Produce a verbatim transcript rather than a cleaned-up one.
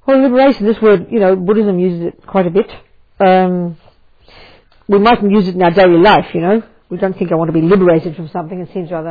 Well, liberation, this word, you know, Buddhism uses it quite a bit. Um, we mightn't use it in our daily life, you know. We don't think I want to be liberated from something. It seems rather